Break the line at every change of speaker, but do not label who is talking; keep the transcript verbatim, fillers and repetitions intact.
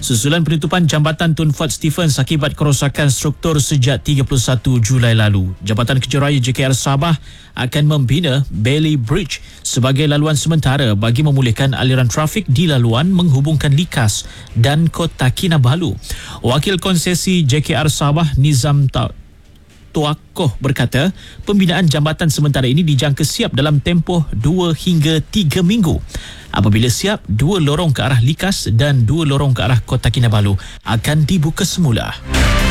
Susulan penutupan Jambatan Tun Fat Stephens akibat kerosakan struktur sejak tiga puluh satu Julai lalu, Jabatan Kejaraya J K R Sabah akan membina Bailey Bridge sebagai laluan sementara bagi memulihkan aliran trafik di laluan menghubungkan Likas dan Kota Kinabalu. Wakil Konsesi J K R Sabah Nizam Tuakoh berkata, pembinaan jambatan sementara ini dijangka siap dalam tempoh dua hingga tiga minggu. Apabila siap, dua lorong ke arah Likas dan dua lorong ke arah Kota Kinabalu akan dibuka semula.